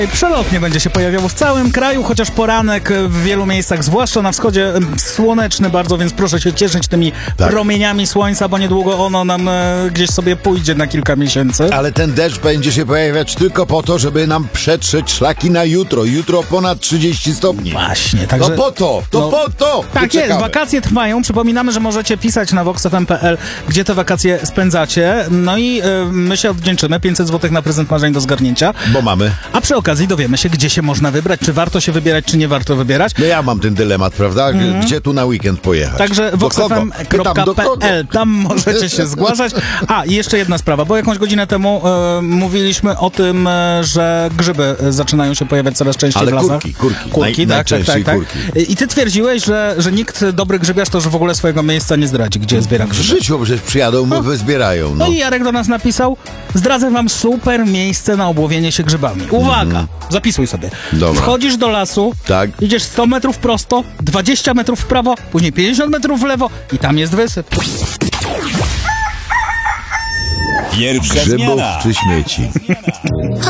Przelotnie będzie się pojawiało w całym kraju, chociaż poranek w wielu miejscach, zwłaszcza na wschodzie, słoneczny bardzo, więc proszę się cieszyć tymi promieniami słońca, bo niedługo ono nam gdzieś sobie pójdzie na kilka miesięcy. Ale ten deszcz będzie się pojawiać tylko po to, żeby nam przetrzeć szlaki na jutro. Jutro ponad 30 stopni. Właśnie, także... To po to! Tak jest, wakacje trwają. Przypominamy, że możecie pisać na voxfm.pl, gdzie te wakacje spędzacie. No i my się odwdzięczymy. 500 zł na prezent marzeń do zgarnięcia. Bo mamy. A przy okazji dowiemy się, gdzie się można wybrać, czy warto się wybierać, czy nie warto wybierać. No ja mam ten dylemat, prawda? Gdzie tu na weekend pojechać? Także voxfm.pl, tam możecie się zgłaszać. A, i jeszcze jedna sprawa, bo jakąś godzinę temu mówiliśmy o tym, że grzyby zaczynają się pojawiać coraz częściej w lasach. Kurki, tak. kurki. I ty twierdziłeś, że nikt dobry grzybiarz to już w ogóle swojego miejsca nie zdradzi, gdzie zbiera W grzyby. życiu przecież przyjadą, wyzbierają. No i Jarek do nas napisał: zdradzę wam super miejsce na obłowienie się grzybami. Uwaga, zapisuj sobie. Dobra. Wchodzisz do lasu, Tak. idziesz 100 metrów prosto, 20 metrów w prawo, później 50 metrów w lewo i tam jest wysyp. Pierwsza Grzybów zmiana. czy śmieci?